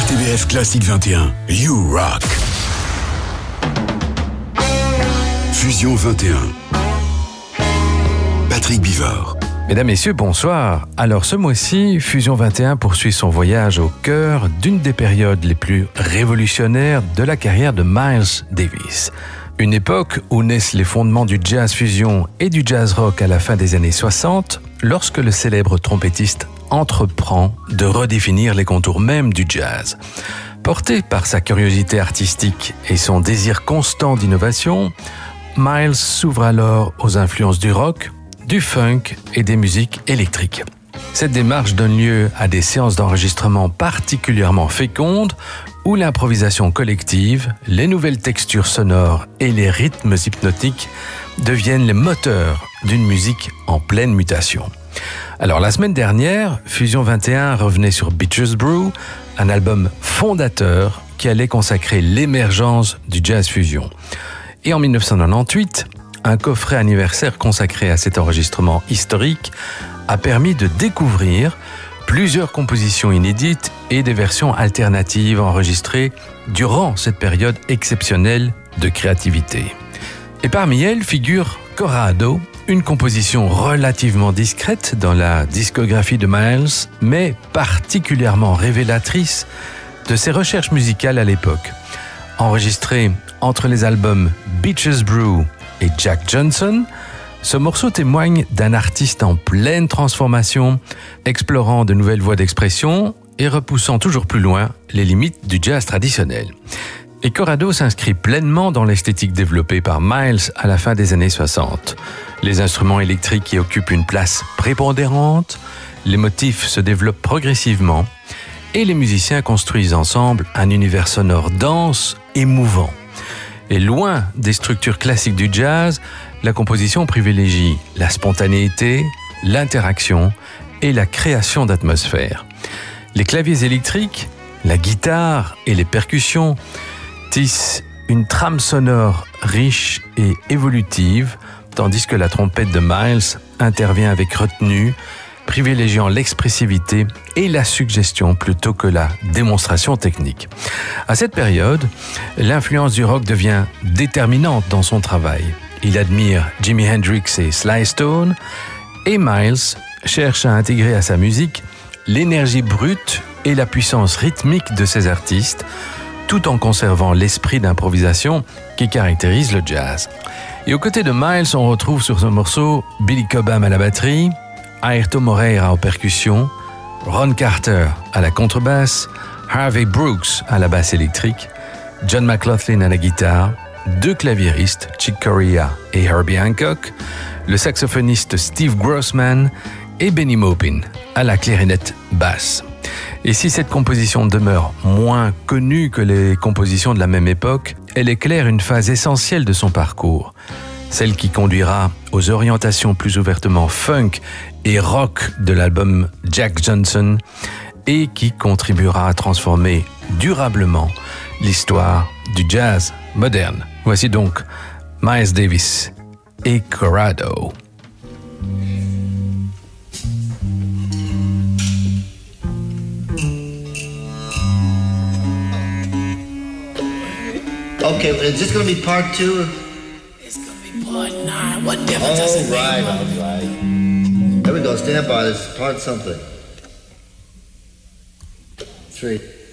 RTBF Classique 21, You Rock. Fusion 21. Patrick Bivard. Mesdames, Messieurs, bonsoir. Alors ce mois-ci, Fusion 21 poursuit son voyage au cœur d'une des périodes les plus révolutionnaires de la carrière de Miles Davis. Une époque où naissent les fondements du jazz fusion et du jazz rock à la fin des années 60, lorsque le célèbre trompettiste entreprend de redéfinir les contours mêmes du jazz. Porté par sa curiosité artistique et son désir constant d'innovation, Miles s'ouvre alors aux influences du rock, du funk et des musiques électriques. Cette démarche donne lieu à des séances d'enregistrement particulièrement fécondes où l'improvisation collective, les nouvelles textures sonores et les rythmes hypnotiques deviennent les moteurs d'une musique en pleine mutation. Alors la semaine dernière, Fusion 21 revenait sur Beaches Brew, un album fondateur qui allait consacrer l'émergence du jazz fusion. Et en 1998, un coffret anniversaire consacré à cet enregistrement historique a permis de découvrir plusieurs compositions inédites et des versions alternatives enregistrées durant cette période exceptionnelle de créativité. Et parmi elles figure Corrado, une composition relativement discrète dans la discographie de Miles, mais particulièrement révélatrice de ses recherches musicales à l'époque. Enregistrée entre les albums Beaches Brew et Jack Johnson, ce morceau témoigne d'un artiste en pleine transformation, explorant de nouvelles voies d'expression et repoussant toujours plus loin les limites du jazz traditionnel. Et Corrado s'inscrit pleinement dans l'esthétique développée par Miles à la fin des années 60. Les instruments électriques y occupent une place prépondérante, les motifs se développent progressivement et les musiciens construisent ensemble un univers sonore dense et mouvant. Et loin des structures classiques du jazz, la composition privilégie la spontanéité, l'interaction et la création d'atmosphère. Les claviers électriques, la guitare et les percussions tissent une trame sonore riche et évolutive, tandis que la trompette de Miles intervient avec retenue, privilégiant l'expressivité et la suggestion plutôt que la démonstration technique. À cette période, l'influence du rock devient déterminante dans son travail. Il admire Jimi Hendrix et Sly Stone, et Miles cherche à intégrer à sa musique l'énergie brute et la puissance rythmique de ces artistes, tout en conservant l'esprit d'improvisation qui caractérise le jazz. Et aux côtés de Miles, on retrouve sur ce morceau Billy Cobham à la batterie, Airto Moreira aux percussions, Ron Carter à la contrebasse, Harvey Brooks à la basse électrique, John McLaughlin à la guitare, deux claviéristes, Chick Corea et Herbie Hancock, le saxophoniste Steve Grossman et Benny Maupin à la clarinette basse. Et si cette composition demeure moins connue que les compositions de la même époque, elle éclaire une phase essentielle de son parcours, celle qui conduira aux orientations plus ouvertement funk et rock de l'album Jack Johnson et qui contribuera à transformer durablement l'histoire du jazz moderne. Voici donc Miles Davis et Corrado. Okay, is this going to be part 2? It's going to be part 9. What difference does it make? All right. There we go. Stand by. This is part something. 3.